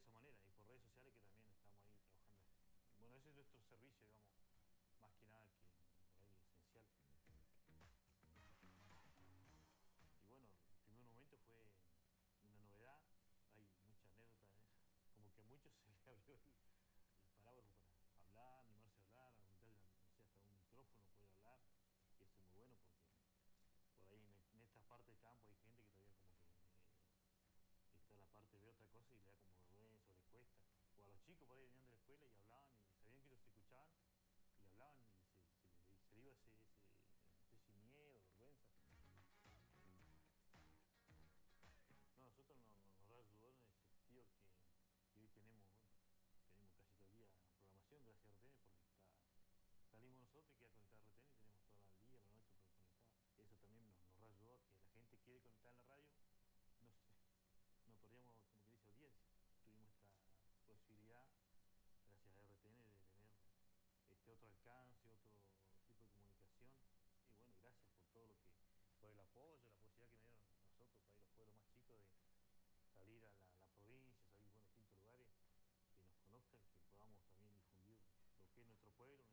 esa manera, y por redes sociales que también estamos ahí trabajando. Bueno, ese es nuestro servicio, digamos, más que nada que por ahí esencial. Y bueno, el primer momento fue una novedad, hay muchas anécdotas en eso, como que a muchos se les abrió el parábola para hablar, animarse a hablar, a juntar, no sé, hasta un micrófono, poder hablar, y eso es muy bueno porque por ahí en esta parte del campo hay gente que todavía como que está la parte de otra cosa y le da como vergüenza o le cuesta. O a los chicos por ahí venían de la escuela y hablaban y sabían que ellos se escuchaban y hablaban y se le iba no sé si miedo, vergüenza. No, nosotros nos ayudó en el sentido que hoy tenemos, bueno, tenemos casi todo el día programación gracias a RTN porque salimos nosotros y queda conectado a RTN y tenemos todo el día, la noche conectado. Eso también nos ayudó a que la gente quede conectada en la radio. No sé, no perdíamos, como que dice, audiencia. Tuvimos esta posibilidad, gracias a RTN, de tener este otro alcance, otro tipo de comunicación. Y bueno, gracias por todo por el apoyo, la posibilidad que me dieron nosotros, para ir a los pueblos más chicos, de salir a la provincia, salir a distintos lugares, que nos conozcan, que podamos también difundir lo que es nuestro pueblo,